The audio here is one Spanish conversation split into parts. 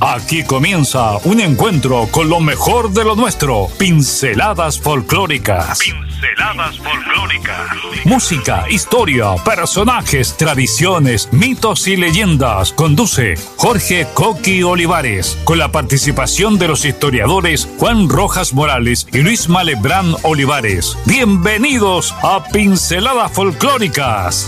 Aquí comienza un encuentro con lo mejor de lo nuestro. Pinceladas folclóricas. Pinceladas folclóricas. Música, historia, personajes, tradiciones, mitos y leyendas. Conduce Jorge Coqui Olivares, con la participación de los historiadores Juan Rojas Morales y Luis Malebrán Olivares. Bienvenidos a Pinceladas Folclóricas.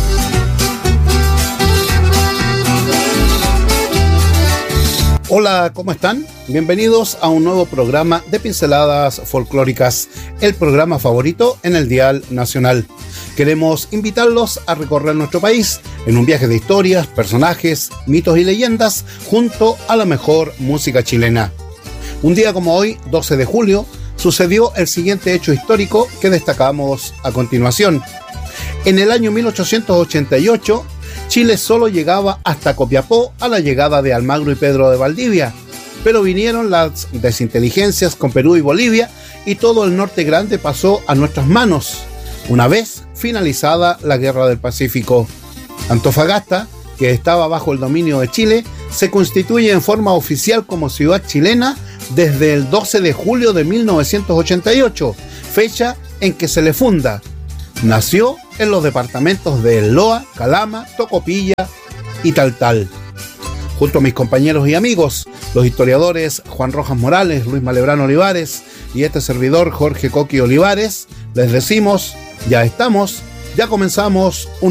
Hola, ¿cómo están? Bienvenidos a un nuevo programa de Pinceladas Folclóricas, el programa favorito en el Dial Nacional. Queremos invitarlos a recorrer nuestro país en un viaje de historias, personajes, mitos y leyendas junto a la mejor música chilena. Un día como hoy, 12 de julio, sucedió el siguiente hecho histórico que destacamos a continuación. En el año 1888, Chile solo llegaba hasta Copiapó a la llegada de Almagro y Pedro de Valdivia, pero vinieron las desinteligencias con Perú y Bolivia y todo el norte grande pasó a nuestras manos, una vez finalizada la Guerra del Pacífico. Antofagasta, que estaba bajo el dominio de Chile, se constituye en forma oficial como ciudad chilena desde el 12 de julio de 1988, fecha en que se le funda. Nació en los departamentos de Loa, Calama, Tocopilla y Taltal. Junto a mis compañeros y amigos, los historiadores Juan Rojas Morales, Luis Malebrán Olivares y este servidor Jorge Coqui Olivares, les decimos, ya estamos, ya comenzamos un